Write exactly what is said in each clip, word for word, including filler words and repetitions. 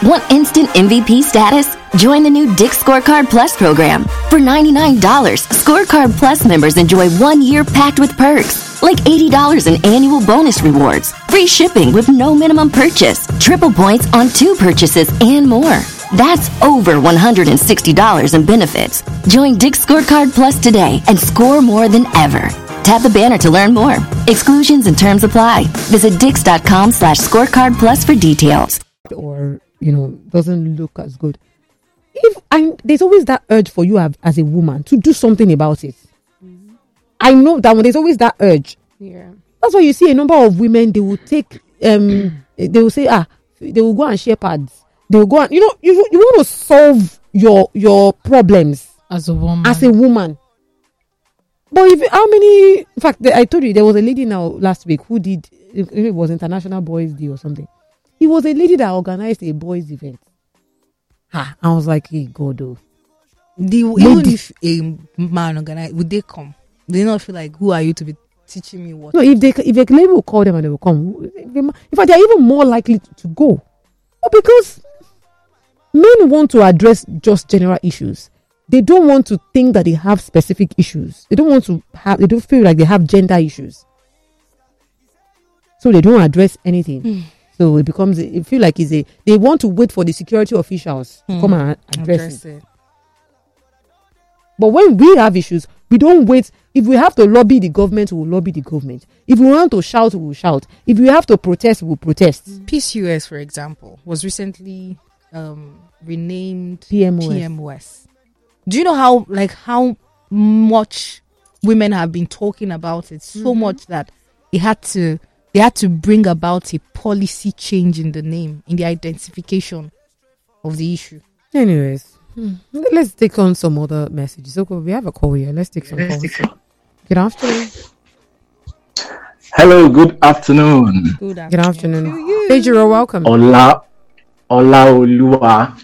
Want instant M V P status? Join the new Dick's Scorecard Plus program. For ninety-nine dollars, Scorecard Plus members enjoy one year packed with perks, like eighty dollars in annual bonus rewards, free shipping with no minimum purchase, triple points on two purchases, and more. That's over one hundred sixty dollars in benefits. Join Dick's Scorecard Plus today and score more than ever. Tap the banner to learn more. Exclusions and terms apply. Visit dix.com slash scorecard plus for details. Or, you know, doesn't look as good. If and there's always that urge for you as a woman to do something about it. Mm-hmm. I know that when there's always that urge. Yeah. That's why you see a number of women, they will take, um, they will say, ah, they will go and share pads. They will go and, you know, you, you want to solve your your problems as a woman. As a woman. But if how many, in fact, I told you there was a lady now last week who did, it was International Boys Day or something. It was a lady that organized a boys event. Ah, I was like, hey, God, oh. The, even if a man organized, would they come? Do they not feel like, who are you to be teaching me what? No, if they if a lady will call them and they will come. In fact, they're even more likely to, to go. But because men want to address just general issues. They don't want to think that they have specific issues. They don't want to have, they don't feel like they have gender issues. So they don't address anything. Mm. So it becomes, it feel like it's a, they want to wait for the security officials mm. to come and address, address it. it. But when we have issues, we don't wait. If we have to lobby the government, we will lobby the government. If we want to shout, we will shout. If we have to protest, we will protest. Mm. Peace U S, for example, was recently um, renamed P M O S. P M O S. Do you know how, like, how much women have been talking about it? So mm-hmm. much that it had to, they had to bring about a policy change in the name, in the identification of the issue. Anyways, hmm. let's take on some other messages. Okay, we have a call here. Let's take some calls. Good afternoon. Hello, good afternoon. Good afternoon. Good afternoon. Fejiro, welcome. Ola, Ola Olua.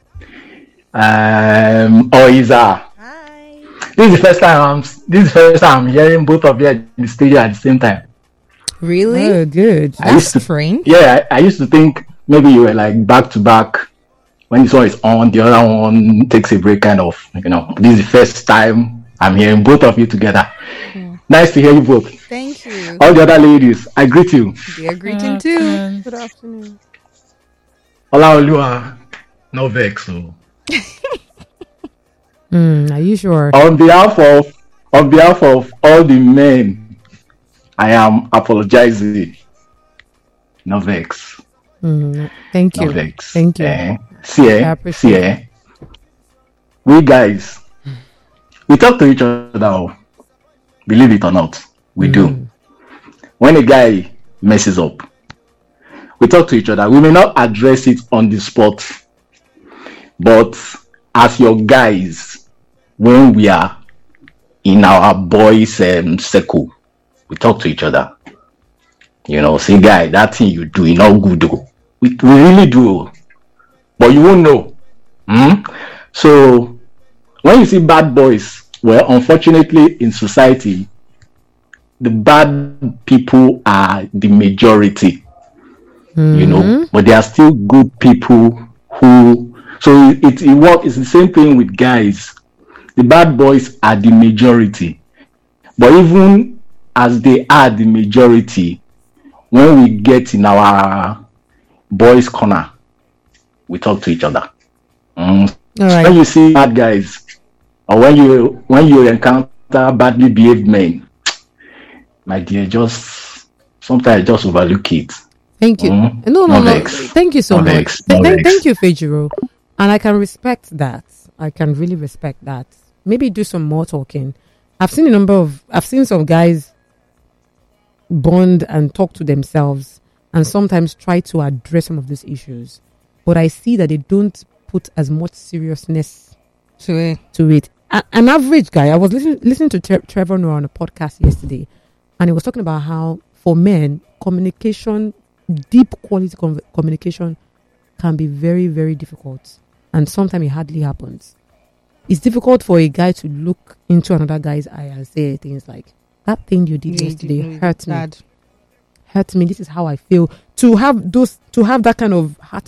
Um, Oiza. Hi. This is the first time I'm. This is the first time I'm hearing both of you in the studio at the same time. Really? Oh, good. I used to, strange. Yeah, I, I used to think maybe you were like back to back. When this one is on, the other one takes a break, kind of. You know, this is the first time I'm hearing both of you together. Mm. Nice to hear you both. Thank you. All the other ladies, I greet you. They are greeting too. Good afternoon. Ola Olua, no vex. So. mm, are you sure? On behalf of on behalf of all the men, I am apologizing. No vex. Mm, thank you. No vex. Thank you. Eh, see, eh, see, eh. We guys, we talk to each other. Believe it or not, we mm. do. When a guy messes up, we talk to each other. We may not address it on the spot. But as your guys, when we are in our boys' um, circle, we talk to each other. You know, say, guy, that thing you do, you know, good. We, we really do. But you won't know. Hmm? So, when you see bad boys, well, unfortunately, in society, the bad people are the majority. Mm-hmm. You know, but there are still good people who. So it, it works. It's the same thing with guys. The bad boys are the majority, but even as they are the majority, when we get in our boys' corner, we talk to each other. Mm. All right. When you see bad guys, or when you when you encounter badly behaved men, my dear, just sometimes just overlook it. Thank you. Mm. No, no, no. no. Thank you so no much. Vex. No Th- thank you, Fejiro. And I can respect that. I can really respect that. Maybe do some more talking. I've seen a number of, I've seen some guys bond and talk to themselves and sometimes try to address some of these issues. But I see that they don't put as much seriousness to it. To it. A- an average guy, I was listening, listening to Tre- Trevor Noah on a podcast yesterday, and he was talking about how for men, communication, deep quality com- communication can be very, very difficult. And sometimes it hardly happens. It's difficult for a guy to look into another guy's eye and say things like, that thing you did yeah, yesterday you hurt me. Bad. Hurt me. This is how I feel. To have those, to have that kind of heart